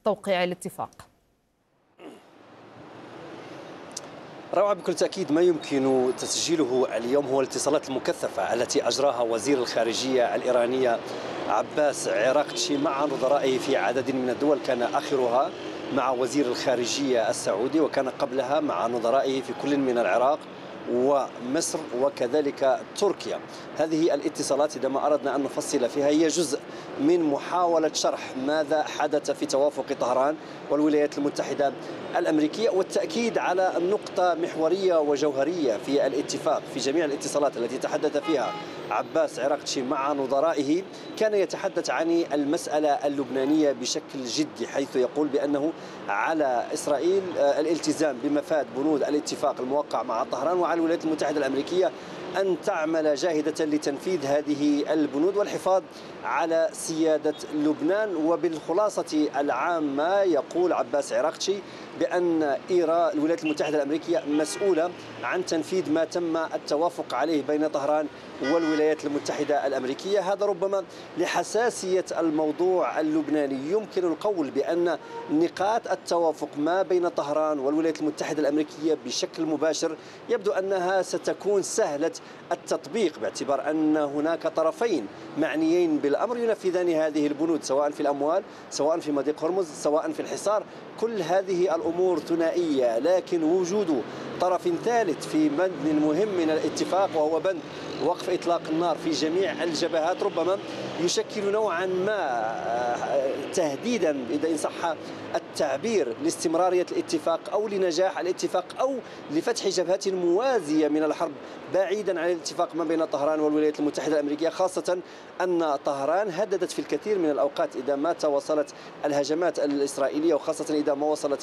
توقيع الاتفاق؟ روعة، بكل تأكيد ما يمكن تسجيله اليوم هو الاتصالات المكثفة التي أجراها وزير الخارجية الإيرانية عباس عراقتشي مع نظرائه في عدد من الدول، كان آخرها مع وزير الخارجية السعودي، وكان قبلها مع نظرائه في كل من العراق ومصر وكذلك تركيا. هذه الاتصالات إذا ما أردنا أن نفصل فيها هي جزء من محاولة شرح ماذا حدث في توافق طهران والولايات المتحدة الأمريكية، والتأكيد على نقطة محورية وجوهرية في الاتفاق. في جميع الاتصالات التي تحدث فيها عباس عراقتشي مع نظرائه كان يتحدث عن المسألة اللبنانية بشكل جدي، حيث يقول بأنه على إسرائيل الالتزام بمفاد بنود الاتفاق الموقع مع طهران، وعلى الولايات المتحدة الأمريكية أن تعمل جاهدة لتنفيذ هذه البنود والحفاظ على سيادة لبنان. وبالخلاصة العامة يقول عباس عراقتشي بأن الولايات المتحدة الأمريكية مسؤولة عن تنفيذ ما تم التوافق عليه بين طهران والولايات المتحدة الأمريكية. هذا ربما لحساسية الموضوع اللبناني. يمكن القول بأن نقاط التوافق ما بين طهران والولايات المتحدة الأمريكية بشكل مباشر يبدو أنها ستكون سهلة التطبيق، باعتبار أن هناك طرفين معنيين بالأمر ينفذان هذه البنود، سواء في الأموال، سواء في مضيق هرمز، سواء في الحصار. كل هذه الأمور ثنائية، لكن وجود طرف ثالث في بند مهم من الاتفاق وهو بند وقف إطلاق النار في جميع الجبهات ربما يشكل نوعا ما تهديدا، إذا إن صح التعبير، لاستمرارية الاتفاق أو لنجاح الاتفاق أو لفتح جبهات موازية من الحرب بعيدا عن الاتفاق ما بين طهران والولايات المتحدة الأمريكية، خاصة أن طهران هددت في الكثير من الأوقات إذا ما توصلت الهجمات الإسرائيلية، وخاصة إذا ما وصلت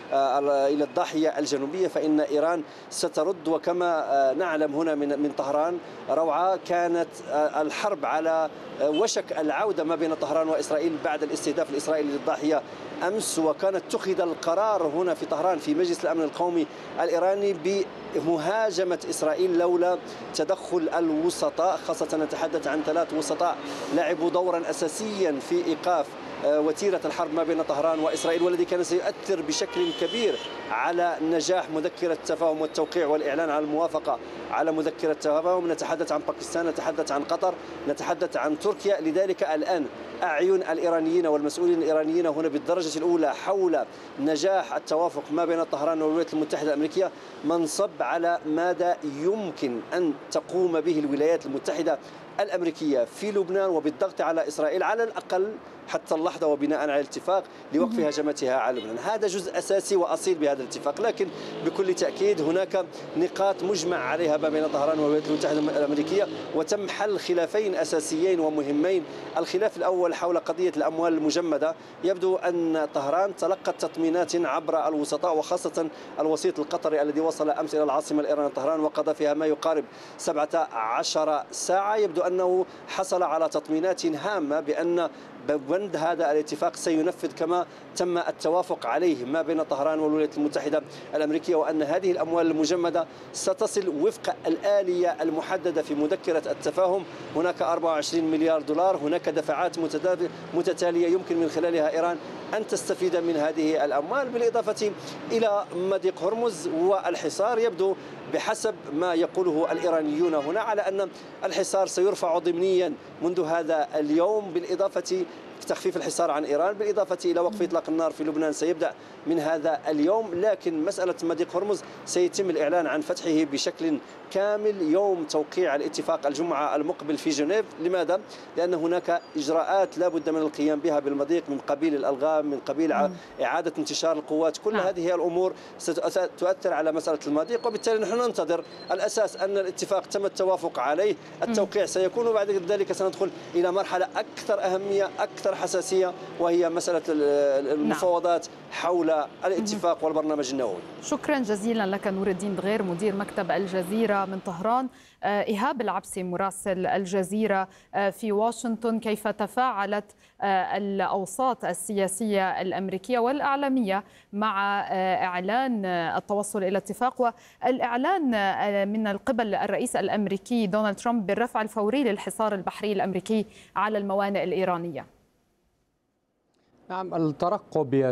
إلى الضاحية الجنوبية، فإن إيران سترد. وكما نعلم هنا من طهران روعة، كانت الحرب على وشك العودة ما بين طهران وإسرائيل بعد الاستهداف الإسرائيلي للضاحية أمس، وكانت اتخذ القرار هنا في طهران في مجلس الأمن القومي الإيراني بمهاجمة إسرائيل لولا تدخل الوسطاء، خاصة نتحدث عن 3 وسطاء لعبوا دورا أساسيا في إيقاف وتيرة الحرب ما بين طهران وإسرائيل، والذي كان سيؤثر بشكل كبير على نجاح مذكرة التفاهم والتوقيع والإعلان على الموافقة على مذكرة التفاهم. نتحدث عن باكستان، نتحدث عن قطر، نتحدث عن تركيا. لذلك الآن أعين الإيرانيين والمسؤولين الإيرانيين هنا بالدرجة الأولى حول نجاح التوافق ما بين طهران والولايات المتحدة الأمريكية منصب على ماذا يمكن أن تقوم به الولايات المتحدة الأمريكية في لبنان وبالضغط على إسرائيل على الأقل حتى اللحظة وبناء على الاتفاق لوقف هجماتها على لبنان. هذا جزء أساسي وأصيل بهذا الاتفاق، لكن بكل تأكيد هناك نقاط مجمع عليها ما بين طهران والولايات المتحدة الأمريكية، وتم حل خلافين أساسيين ومهمين. الخلاف الأول حول قضية الأموال المجمدة. يبدو أن طهران تلقت تطمينات عبر الوسطاء، وخاصة الوسيط القطري الذي وصل أمس إلى العاصمة الإيرانية طهران وقضى فيها ما يقارب 17 ساعة. يبدو أنه حصل على تطمينات هامة بأن بند هذا الاتفاق سينفذ كما تم التوافق عليه ما بين طهران والولايات المتحدة الأمريكية، وأن هذه الأموال المجمدة ستصل وفق الآلية المحددة في مذكرة التفاهم. هناك 24 مليار دولار، هناك دفعات متتالية يمكن من خلالها إيران أن تستفيد من هذه الأموال، بالإضافة إلى مضيق هرمز والحصار. يبدو بحسب ما يقوله الإيرانيون هنا على أن الحصار سيرفع ضمنيا منذ هذا اليوم، بالإضافة تخفيف الحصار عن إيران، بالإضافة إلى وقف إطلاق النار في لبنان سيبدأ من هذا اليوم. لكن مسألة مضيق هرمز سيتم الإعلان عن فتحه بشكل كامل يوم توقيع الاتفاق الجمعة المقبل في جنيف. لماذا؟ لأن هناك إجراءات لا بد من القيام بها بالمضيق، من قبيل الألغام، من قبيل إعادة انتشار القوات. كل هذه الأمور ستؤثر على مسألة المضيق، وبالتالي نحن ننتظر. الأساس أن الاتفاق تم التوافق عليه، التوقيع سيكون، وبعد ذلك سندخل إلى مرحلة أكثر أهمية، أكثر حساسية، وهي مسألة المفاوضات حول الاتفاق والبرنامج النووي. شكرا جزيلا لك نور الدين دغير مدير مكتب الجزيرة من طهران. إيهاب العبسي مراسل الجزيرة في واشنطن، كيف تفاعلت الأوساط السياسية الأمريكية والإعلامية مع إعلان التوصل إلى اتفاق والإعلان من قبل الرئيس الأمريكي دونالد ترامب بالرفع الفوري للحصار البحري الأمريكي على الموانئ الإيرانية؟ نعم، الترقب